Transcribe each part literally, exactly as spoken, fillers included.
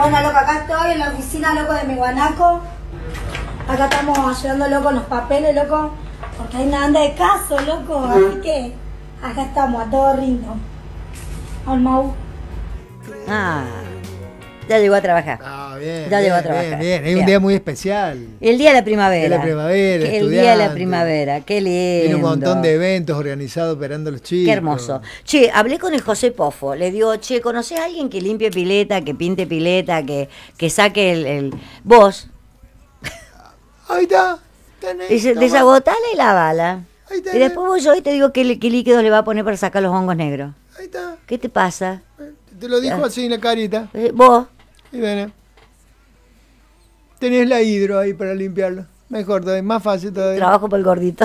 Bueno, loco, acá estoy en la oficina, loco, de mi guanaco. Acá estamos ayudando, loco, con los papeles, loco, porque hay una banda de caso, loco. Así que acá estamos, a todo rindo. Al Mau. Ah, ya llegó a trabajar. Ah, bien. Ya bien, llegó a trabajar. Bien, bien. Es Bien. un día muy especial. El día de la primavera. De la primavera, El día de la primavera, qué lindo. Tiene un montón de eventos organizados operando a los chicos. Qué hermoso. Che, hablé con el José Pofo. Le digo, che, ¿conocés a alguien que limpie pileta, que pinte pileta, que, que saque el, el... Vos? Ahí está. Tenés, Dice, toma. desagotala y lavala. Ahí Y tenés. después voy yo y te digo qué, li- qué líquido le va a poner para sacar los hongos negros. Ahí está. ¿Qué te pasa? Te lo dijo Ya. así en la carita. Eh, vos. Y bueno. Tenés la hidro ahí para limpiarlo. Mejor todavía, más fácil todavía. Trabajo por el gordito.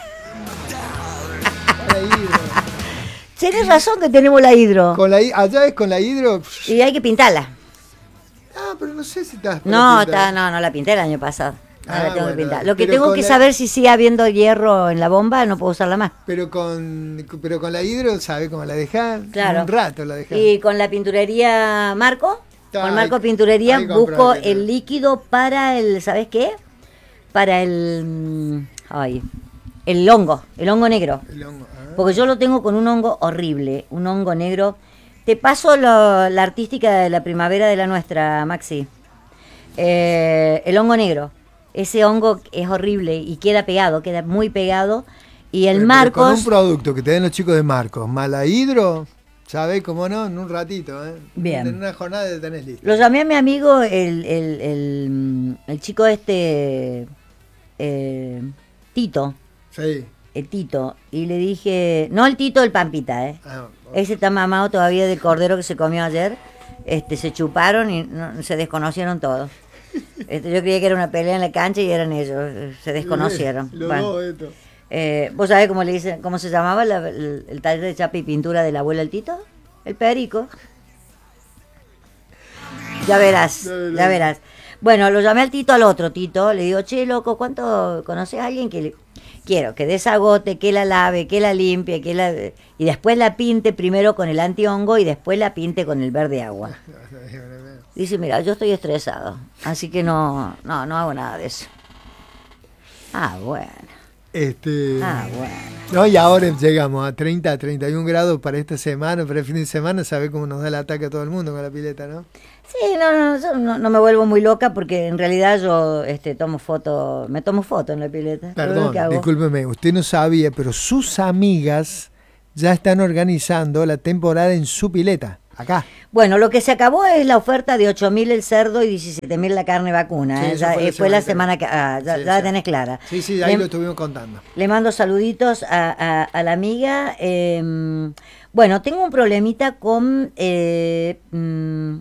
La hidro. Tienes razón que tenemos la hidro. Con la, hi- allá es con la hidro. pff. Y hay que pintarla. Ah, pero no sé si estás. No, está, no, no la pinté el año pasado. Ahora Ah, la tengo bueno, que pintar. Lo que pero tengo con que la- saber si sigue habiendo hierro en la bomba, no puedo usarla más. Pero con, pero con la hidro, ¿sabes cómo la dejás? Claro. Un rato la dejás. Y con la pinturería Marco, Está, con Marco ahí- Pinturería, ahí busco compraste, el ¿no? líquido para el, ¿sabes qué? Para el, mm, ay, el hongo, el hongo negro. El hongo, ah. Porque yo lo tengo con un hongo horrible, un hongo negro. Te paso lo- la artística de la primavera de la nuestra, Maxi. Eh, el hongo negro. Ese hongo es horrible y queda pegado, queda muy pegado. Y el Pero- pero Marcos... Con un producto que te den los chicos de Marcos, mala hidro, ¿sabes cómo no? En un ratito, ¿eh? Bien. En una jornada te tenés listo. Lo llamé a mi amigo, el, el, el, mm, el chico este, eh, Tito, Sí. el Tito, y le dije, no el Tito, el Pampita, ¿eh? Ah, Ese está mamado todavía del cordero que se comió ayer, este, se chuparon y no- se desconocieron todos. Este, yo creía que era una pelea en la cancha y eran ellos, eh, se desconocieron. Los Bueno, dos, esto. eh, ¿vos sabés cómo le dicen, cómo se llamaba la- el, el taller de chapa y pintura de la abuela del Tito? El Perico. Ya verás, Ya verás. ya verás. Bueno, lo llamé al Tito, al otro Tito, le digo, che, loco, ¿cuánto conoces a alguien que le... quiero que desagote, que la lave, que la limpie, que la... y después la pinte primero con el antihongo y después la pinte con el verde agua? Dice, mira, yo estoy estresado, así que no, no, no hago nada de eso. Ah, bueno, Este, ah, bueno. no, y ahora llegamos a treinta, a treinta y un grados para esta semana, para el fin de semana, ¿sabes cómo nos da el ataque a todo el mundo con la pileta, no? Sí, no, no, yo no, no me vuelvo muy loca porque en realidad yo este, tomo foto, me tomo foto en la pileta. Eso es lo Perdón, que hago. discúlpeme, usted no sabía, pero sus amigas ya están organizando la temporada en su pileta, acá. Bueno, lo que se acabó es la oferta de ocho mil el cerdo y diecisiete mil la carne vacuna. Sí, ¿eh? eso Ya, fue la eh, fue la semana semana que... ah, ya Sí, ya la sí. tenés clara. Sí, sí, ahí Le- lo estuvimos contando. Le mando saluditos a, a- a la amiga. eh, bueno, tengo un problemita con... eh, mm,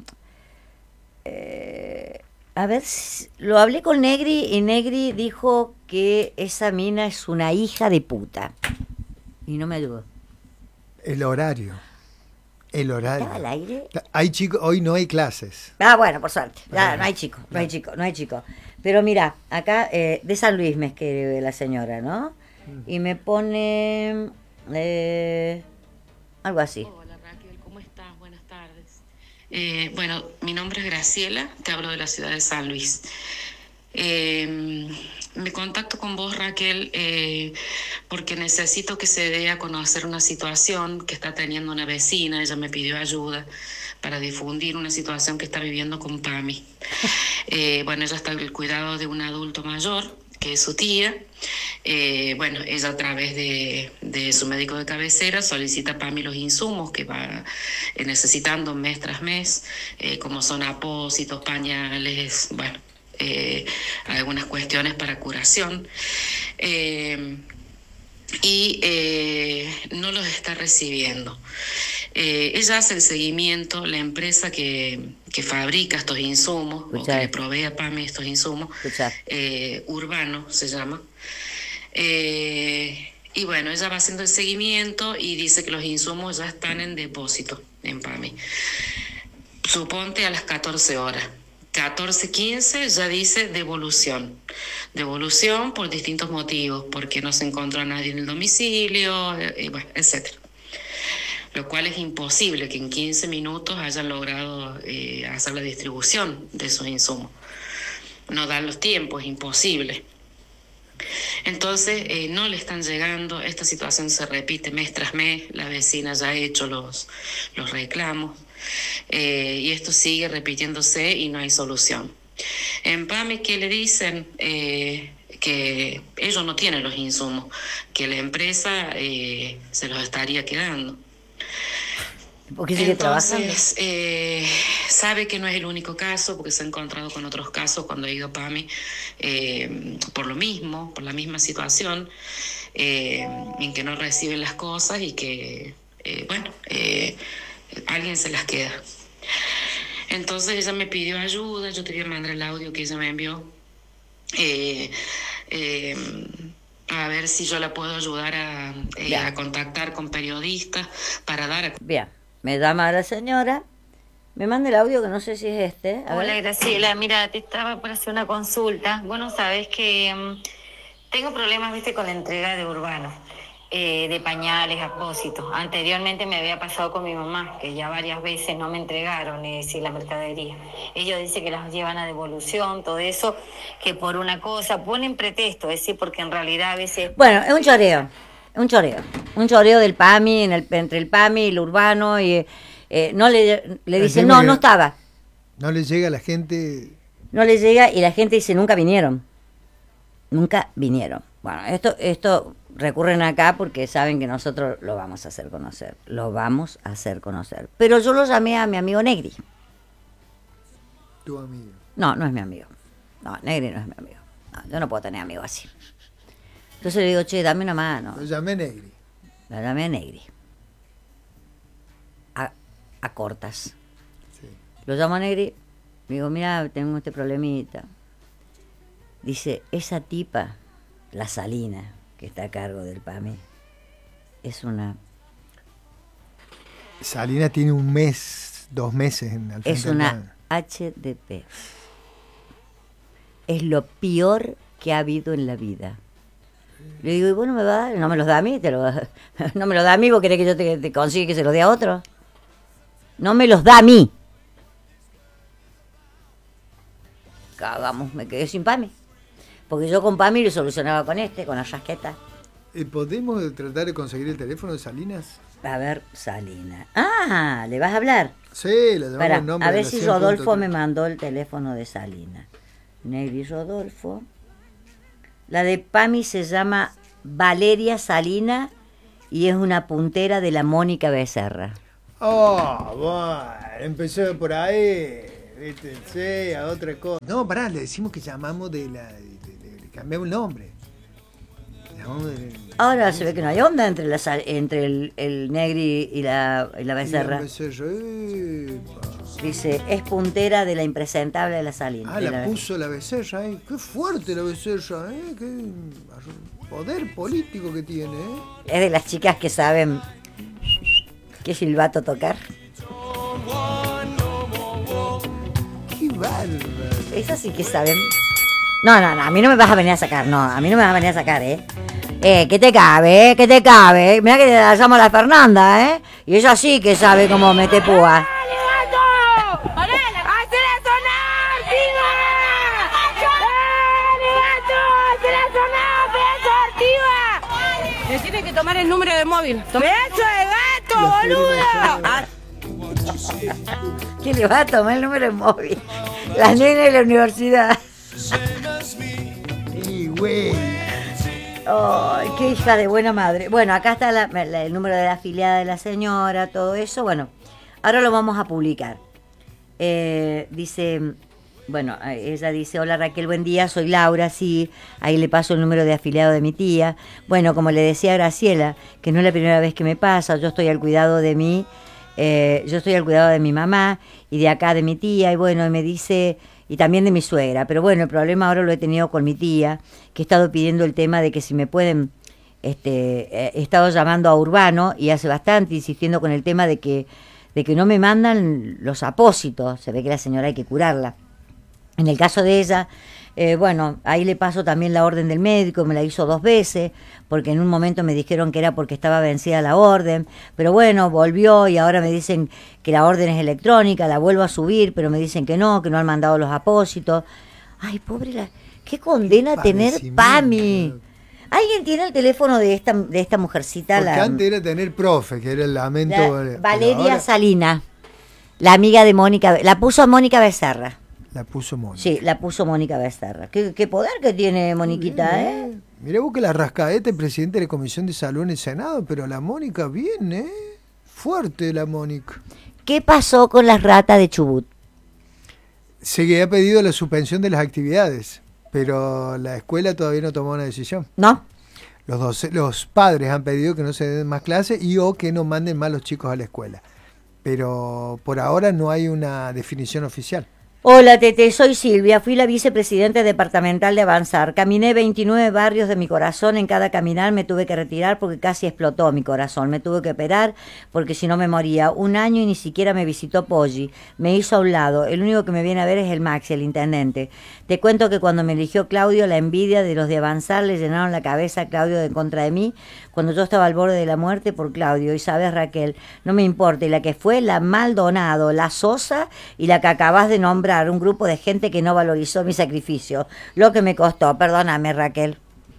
eh, a ver, si- lo hablé con Negri y Negri dijo que esa mina es una hija de puta. Y no me ayudó. El horario. El horario. ¿Estaba al aire? Hay chicos, hoy no hay clases. Ah, bueno, por suerte. Ya, Ah, no hay chico, no hay chico, no hay chico. Pero mira, acá eh, de San Luis me escribe la señora, ¿no? Y me pone eh, algo así. Hola Raquel, ¿cómo estás? Buenas tardes. Eh, bueno, mi nombre es Graciela, te hablo de la ciudad de San Luis. Eh, me contacto con vos, Raquel, eh, porque necesito que se dé a conocer una situación que está teniendo una vecina. Ella me pidió ayuda para difundir una situación que está viviendo con Pami. Eh, bueno, ella está en el cuidado de un adulto mayor, que es su tía. Eh, bueno, ella a través de, de su médico de cabecera solicita a Pami los insumos que va eh, necesitando mes tras mes, eh, como son apósitos, pañales, bueno, eh, algunas cuestiones para curación. Eh, y eh, no los está recibiendo. Eh, ella hace el seguimiento, la empresa que, que fabrica estos insumos, Escuchá. o que le provee a Pami estos insumos, Escuchá. eh, Urbano se llama. Eh, y bueno, ella va haciendo el seguimiento y dice que los insumos ya están en depósito en Pami. Suponte a las catorce horas. catorce quince ya dice devolución. Devolución por distintos motivos, porque no se encontró a nadie en el domicilio, eh, y bueno, etcétera. lo cual es imposible que en quince minutos hayan logrado eh, hacer la distribución de esos insumos. No dan los tiempos, es imposible. Entonces eh, no le están llegando, esta situación se repite mes tras mes, la vecina ya ha hecho los, los reclamos eh, y esto sigue repitiéndose y no hay solución. En PAMI, ¿qué le dicen? Eh, que ellos no tienen los insumos, que la empresa eh, se los estaría quedando. ¿Por qué sigue trabajando? Entonces, eh, sabe que no es el único caso, porque se ha encontrado con otros casos cuando ha ido a PAMI eh, por lo mismo, por la misma situación, eh, en que no reciben las cosas y que, eh, bueno, eh, alguien se las queda. Entonces ella me pidió ayuda, yo te voy a mandar el audio que ella me envió, eh, eh, a ver si yo la puedo ayudar a, eh, a contactar con periodistas para dar a... Bien, me llama la señora, me manda el audio que no sé si es este. A Hola ver. Graciela, mira, te estaba por hacer una consulta. Bueno, sabes que um, tengo problemas, viste, con la entrega de Urbano, eh, de pañales, apósitos. Anteriormente me había pasado con mi mamá, que ya varias veces no me entregaron, es decir, la mercadería. Ellos dicen que las llevan a devolución, todo eso, que por una cosa, ponen pretexto, es decir, porque en realidad a veces... Bueno, es un choreo, un choreo, un choreo del PAMI, en el, entre el PAMI y el Urbano, y eh, no le, le dicen, no, no estaba. No le llega a la gente. No le llega y la gente dice, nunca vinieron. Nunca vinieron. Bueno, esto, esto recurren acá porque saben que nosotros lo vamos a hacer conocer. Lo vamos a hacer conocer. Pero yo lo llamé a mi amigo Negri. Tu amigo. No, no es mi amigo. No, Negri no es mi amigo. No, yo no puedo tener amigos así. Entonces le digo, che, dame una mano. Lo llamé Negri. La llamé a Negri. A, a cortas. Sí. Lo llamo a Negri. Le digo, mira, tengo este problemita. Dice, esa tipa, la Salina, que está a cargo del PAMI, es una... Salina tiene un mes, dos meses en al frente Es del una PAMI. H D P. Es lo peor que ha habido en la vida. Le digo, ¿y vos no me vas a dar? ¿No me los da a mí? ¿Te lo, ¿No me los da a mí? ¿Vos querés que yo te, te consiga que se los dé a otro? No me los da a mí. Cagamos, me quedé sin PAMI. Porque yo con PAMI lo solucionaba con este, con la rasqueta. Eh, ¿Podemos tratar de conseguir el teléfono de Salinas? A ver, Salina. Ah, ¿le vas a hablar? Sí, le llamamos Pará, el nombre. a de ver la si cien punto Rodolfo tres. me mandó el teléfono de Salina. Negri Rodolfo. La de PAMI se llama Valeria Salina y es una puntera de la Mónica Becerra. Oh, bueno, empezó por ahí, viste, sí, a otra cosa. No, pará, le decimos que llamamos de la... de- de- le cambiamos el nombre. Llamamos de... Ahora se ve que no hay onda entre la sal- entre el, el Negri y la, y la Becerra. Y la Becerra, epa. Dice, es puntera de la impresentable de la Salina. Ah, de la la- puso la Becerra ahí. Qué fuerte la Becerra, ¿eh? Qué poder político que tiene, ¿eh? Es de las chicas que saben qué silbato tocar. Qué bárbaro. Esas sí que saben. No, no, no, a mí no me vas a venir a sacar, no, a mí no me vas a venir a sacar, ¿eh? Eh, ¿qué te cabe, eh? ¿Qué te cabe? Mirá que la llamo a la Fernanda, ¿eh? Y ella sí que sabe cómo mete púa. Le tiene que tomar el número de móvil. ¡Beso de gato, boluda! ¿Quién le va a tomar el número de móvil? La nena de la universidad. Sí, güey. Ay, qué hija de buena madre. Bueno, acá está la- la- el número de la afiliada de la señora, todo eso. Bueno, ahora lo vamos a publicar. Eh, dice, bueno, eh, ella dice, hola Raquel, buen día, soy Laura, sí, ahí le paso el número de afiliado de mi tía. Bueno, como le decía a Graciela, que no es la primera vez que me pasa, yo estoy al cuidado de mí, eh, yo estoy al cuidado de mi mamá y de acá de mi tía, y bueno, y me dice, y también de mi suegra, pero bueno, el problema ahora lo he tenido con mi tía, que he estado pidiendo el tema de que si me pueden, este, eh, he estado llamando a Urbano y hace bastante, insistiendo con el tema de que de que no me mandan los apósitos, se ve que la señora hay que curarla. En el caso de ella, eh, bueno, ahí le paso también la orden del médico, me la hizo dos veces, porque en un momento me dijeron que era porque estaba vencida la orden, pero bueno, volvió y ahora me dicen que la orden es electrónica, la vuelvo a subir, pero me dicen que no, que no han mandado los apósitos. Ay, pobre, la, qué condena tener PAMI. ¿Alguien tiene el teléfono de esta de esta mujercita? Porque la, antes era tener profe, que era el lamento. la, Valeria ahora Salina, la amiga de Mónica, la puso Mónica Becerra. la puso Mónica. Sí, la puso Mónica Becerra. Qué, qué poder que tiene Moniquita, Bien, ¿eh? eh. Mirá vos que la Rascaeta es presidente de la Comisión de Salud en el Senado, pero la Mónica bien, ¿eh? Fuerte la Mónica. ¿Qué pasó con las ratas de Chubut? Se ha pedido la suspensión de las actividades, pero la escuela todavía no tomó una decisión. ¿No? Los, doce, los padres han pedido que no se den más clases y o que no manden más los chicos a la escuela. Pero por ahora no hay una definición oficial. Hola, Tete, soy Silvia, fui la vicepresidenta departamental de Avanzar. Caminé veintinueve barrios de mi corazón, en cada caminar me tuve que retirar porque casi explotó mi corazón. Me tuve que operar porque si no me moría. Un año y ni siquiera me visitó Poggi. Me hizo a un lado. El único que me viene a ver es el Maxi, el intendente. Te cuento que cuando me eligió Claudio, la envidia de los de Avanzar le llenaron la cabeza a Claudio de contra de mí cuando yo estaba al borde de la muerte por Claudio. Y sabes, Raquel, no me importa. Y la que fue la Maldonado, la Sosa y la que acabas de nombrar, un grupo de gente que no valorizó mi sacrificio, lo que me costó. Perdóname, Raquel.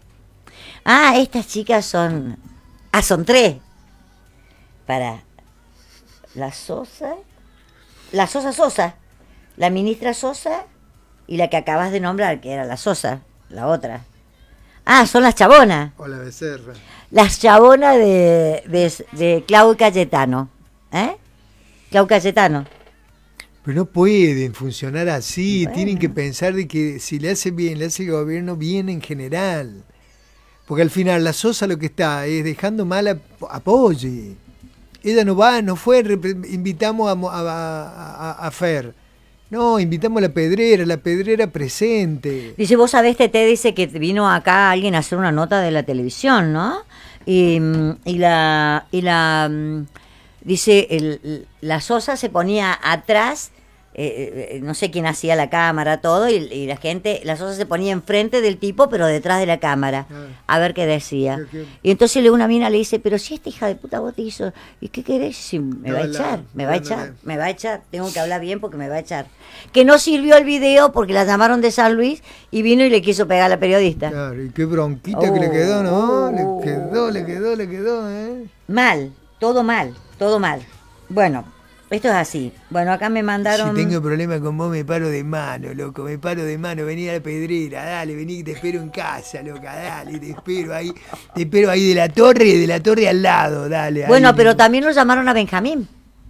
Ah, estas chicas son... Ah, son tres. Para la Sosa, la Sosa Sosa, la ministra Sosa y la que acabas de nombrar, que era la Sosa, la otra. Ah, son las chabonas. Hola, Becerra. Las chabonas de, de, de Clau Cayetano. ¿Eh? Clau Cayetano. Pero no pueden funcionar así, Bueno. Tienen que pensar de que si le hace bien, le hace el gobierno bien en general. Porque al final la Sosa lo que está es dejando mal a, a Poggi. Ella no va, no fue, invitamos a, a, a, a Fer. No, invitamos a la Pedrera, la Pedrera presente. Dice, vos sabés, Tete, dice que vino acá alguien a hacer una nota de la televisión, ¿no? Y, y la... Y la dice, el, la Sosa se ponía atrás, eh, eh, no sé quién hacía la cámara, todo, y, y la gente, la Sosa se ponía enfrente del tipo, pero detrás de la cámara, Ah. a ver qué decía. ¿Qué, qué? Y entonces le una mina le dice, pero si esta hija de puta vos te hizo, ¿y qué querés? Si me va a No, la- echar, me va a no, no, echar, no. me va a echar, tengo que hablar bien porque me va a echar. Que no sirvió el video porque la llamaron de San Luis y vino y le quiso pegar a la periodista. Claro, y qué bronquita que le quedó, ¿no? Le quedó, le quedó, le quedó, ¿eh? Mal, todo mal, todo mal. Bueno, esto es así. Bueno, acá me mandaron... Si tengo problema con vos me paro de mano, loco, me paro de mano, vení a la Pedrera, dale, vení que te espero en casa, loca, dale, te espero ahí, te espero ahí de la torre, de la torre al lado, dale. Bueno, ahí. pero también lo llamaron a Benjamín.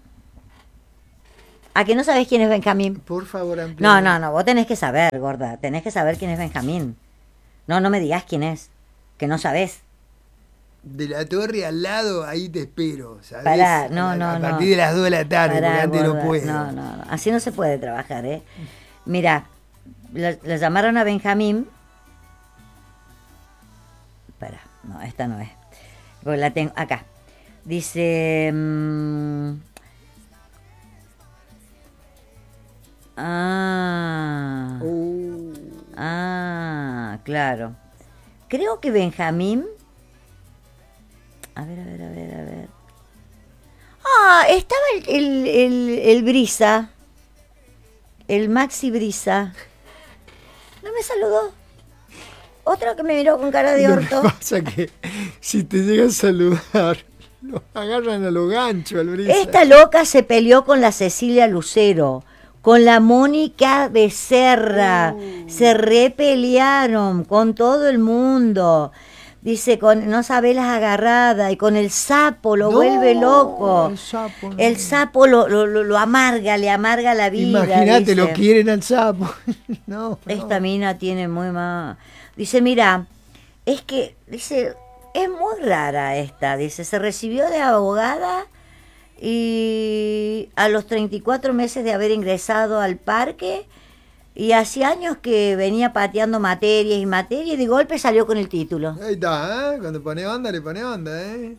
¿A que no sabés quién es Benjamín? Por favor, amplía. No, no, no, vos tenés que saber, gorda, tenés que saber quién es Benjamín. No, no me digas quién es, que no sabés. De la torre al lado, ahí te espero, ¿sabés? Pará, no, a, no, A no. partir de las dos de la tarde, Pará, porque antes gorda, no puedo. No, no, no, así no se puede trabajar, ¿eh? Mira, le, le llamaron a Benjamín. Espera, no, esta no es. Porque la tengo acá. Dice... mmm, ah, Uh, ah, claro. Creo que Benjamín... A ver, a ver, a ver, a ver. Ah, estaba el, el, el, el Brisa. El Maxi Brisa. No me saludó. Otro que me miró con cara de lo que orto. pasa que si te llegan a saludar, lo agarran a los ganchos al brisa. Esta loca se peleó con la Cecilia Lucero, con la Mónica Becerra. Se repelearon con todo el mundo. Dice, con no sabe las agarradas, y con el sapo lo No, vuelve loco. el sapo no. El sapo lo, lo, lo- lo amarga, le amarga la vida. Imagínate, dice. lo quieren al sapo. no, Esta no. mina tiene muy más... Dice, mira, es que, dice, es muy rara esta. Dice, se recibió de abogada y a los treinta y cuatro meses de haber ingresado al parque, y hace años que venía pateando materias y materias, y de golpe salió con el título. Ahí está, ¿eh? Cuando pone onda, le pone onda, ¿eh?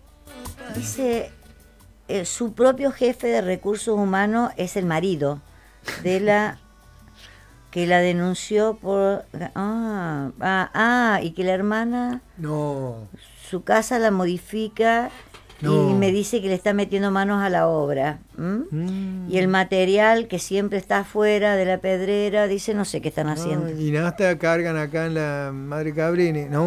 Dice, eh, su propio jefe de recursos humanos es el marido de la que la denunció por ah, ah, ah y que la hermana No. su casa la modifica No. y me dice que le está metiendo manos a la obra. ¿M? Mm. Y el material que siempre está afuera de la pedrera, dice no sé qué están haciendo. No, y nada, hasta cargan acá en la Madre Cabrini. No.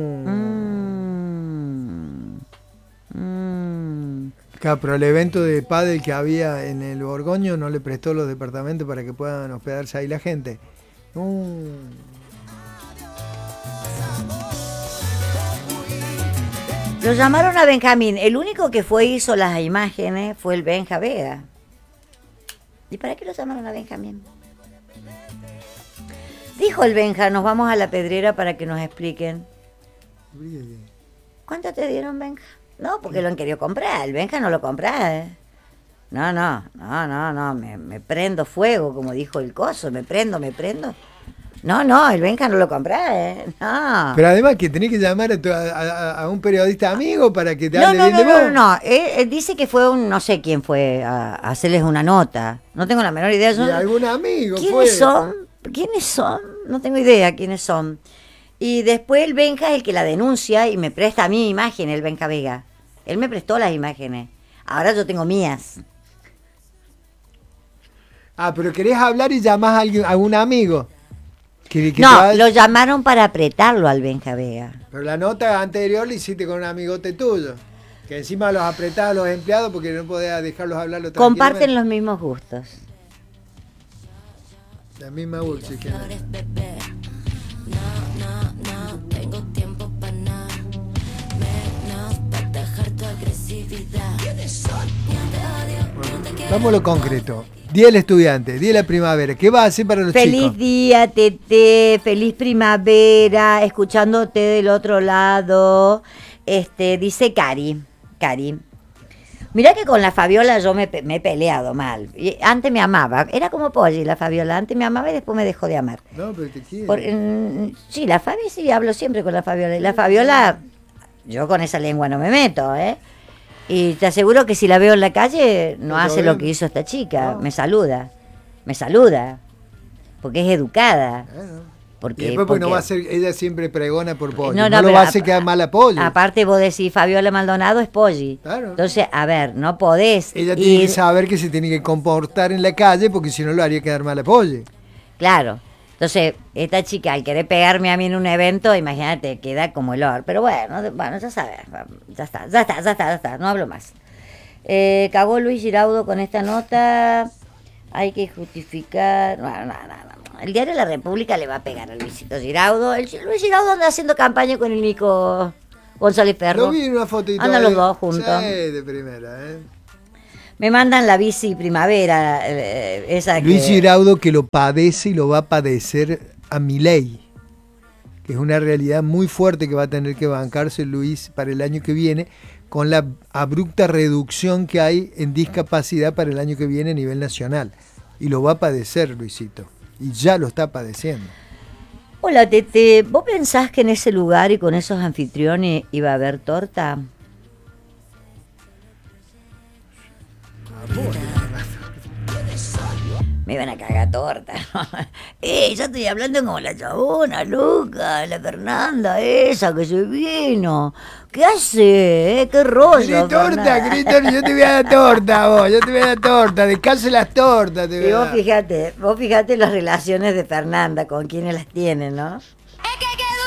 Mm. Mm. Claro, pero el evento de pádel que había en el Borgoño no le prestó los departamentos para que puedan hospedarse ahí la gente. No. Lo llamaron a Benjamín. El único que fue hizo las imágenes fue el Benja Vega. ¿Y para qué lo llamaron a Benjamín? Dijo el Benja, nos vamos a la Pedrera para que nos expliquen. ¿Cuánto te dieron, Benja? No, porque lo han querido comprar. El Benja no lo compra, ¿eh? No, no, no, no, no. Me, me prendo fuego, como dijo el coso. Me prendo, me prendo. No, no, el Benja no lo compra, ¿eh? No. Pero además que tenés que llamar a, tu- a, a- a un periodista amigo para que te No, hable no, bien no, de no, vos. no, no. Él, él dice que fue un, no sé quién fue a, a hacerles una nota. No tengo la menor idea. Y Yo- algún amigo ¿Quiénes fue. son? ¿Quiénes son? No tengo idea quiénes son. Y después el Benja es el que la denuncia y me presta a mí imágenes, el Benja Vega. Él me prestó las imágenes. Ahora yo tengo mías. Ah, pero querés hablar y llamás a, alguien, a un amigo. Que, que te No, va- lo llamaron para apretarlo al Benja Vega. Pero la nota anterior la hiciste con un amigote tuyo. Que encima los apretaba a los empleados porque no podías dejarlos hablarlo Comparten tranquilamente. los mismos gustos. La misma bolsa que Vamos a lo concreto. Día del estudiante, día de la primavera. ¿Qué va a hacer para los Feliz chicos? día, Tete, feliz primavera, escuchándote del otro lado. Este, dice Cari, Cari. Mirá que con la Fabiola yo me, pe- me he peleado mal. Y antes me amaba, era como Polly la Fabiola, antes me amaba y después me dejó de amar. No, pero te quiero. Por- mm, sí, la Fabi sí, hablo siempre con la Fabiola. Y la Fabiola, yo con esa lengua no me meto, ¿eh? Y te aseguro que si la veo en la calle, no ¿Está hace bien? lo que hizo esta chica. No. Me saluda. Me saluda. Porque es educada. Bueno. Porque, Y después porque no porque- va a ser, ella siempre pregona por pollo. No, No, no, lo pero va a a- hacer quedar mal a pollo. Aparte vos decís, Fabiola Maldonado es Polly. Claro. Entonces, a ver, no podés Ella tiene que ir... saber que se tiene que comportar en la calle porque si no lo haría quedar mal a pollo. Claro. Entonces, esta chica al querer pegarme a mí en un evento, imagínate, queda como el or. Pero bueno, de- bueno, ya sabes, ya está, ya está, ya está, ya está, no hablo más. Eh, cagó Luis Giraudo con esta nota, hay que justificar... No, no, no, no. El diario La República le va a pegar a Luisito Giraudo. El Luis Giraudo anda haciendo campaña con el Nico González Ferro. Lo vi en una fotito. Andan ahí. los dos juntos. Sí, de primera, ¿eh? Me mandan la bici primavera, eh, esa Luis que... Giraudo que lo padece y lo va a padecer a Milei, que es una realidad muy fuerte que va a tener que bancarse Luis para el año que viene, con la abrupta reducción que hay en discapacidad para el año que viene a nivel nacional. Y lo va a padecer Luisito, y ya lo está padeciendo. Hola, Tete, ¿vos pensás que en ese lugar y con esos anfitriones iba a haber torta? Me iban a cagar torta. eh, yo estoy hablando como la chabona, loca, la Fernanda, esa que se vino. ¿Qué hace? Eh? ¿Qué rollo? ¿Querés torta? Fernanda? ¿Querés torta? Yo te voy a dar torta, vos. Yo te voy a dar torta. Descanse las tortas. Te voy Y a vos dar. fíjate, vos fíjate las relaciones de Fernanda, con quienes las tiene, ¿no?